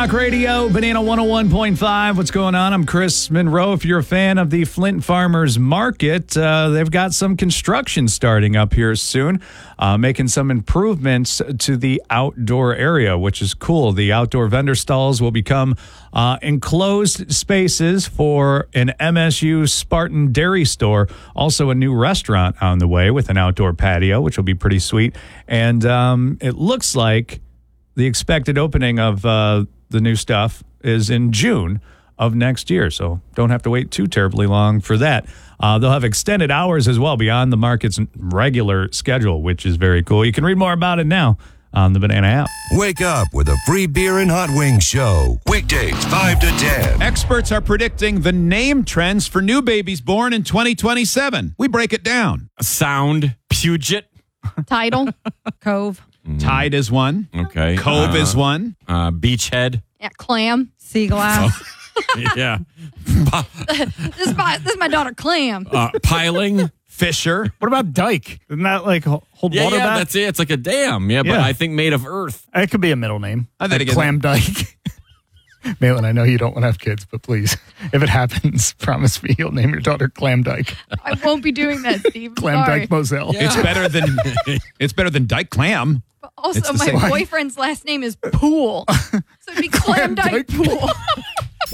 Talk Radio, Banana 101.5. What's going on? I'm Chris Monroe. If you're a fan of the Flint Farmers Market, they've got some construction starting up here soon, making some improvements to the outdoor area, which is cool. The outdoor vendor stalls will become enclosed spaces for an MSU Spartan dairy store. Also a new restaurant on the way with an outdoor patio, which will be pretty sweet. And it looks like the expected opening of the new stuff is in June of next year, so don't have to wait too terribly long for that. They'll have extended hours as well beyond the market's regular schedule, which is very cool. You can read more about it now on the Banana app. Wake up with a free beer and hot wings show. Weekdays 5 to 10. Experts are predicting the name trends for new babies born in 2027. We break it down. Sound, Puget. Title, Cove. Tide is one. Okay. Cove is one. Beachhead. Yeah, Clam. Sea glass. Yeah. This is my daughter, Clam. Piling. Fisher. What about dike? Isn't that like hold Yeah, water back? that's it. It's like a dam. Yeah, but Yeah. I think made of earth. It could be a middle name. I think it- Clam Dyke. Malin, I know you don't want to have kids, but please, if it happens, promise me you'll name your daughter Clam Dyke. I won't be doing that, Steve. Clam Sorry. Dyke Moselle. Yeah. It's better than Dyke Clam. But also, It's the my same. boyfriend's last name is Pool. So it'd be Clam Dyke Pool.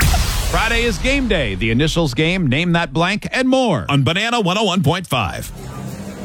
Friday is game day. The initials game, name that blank, and more on Banana 101.5.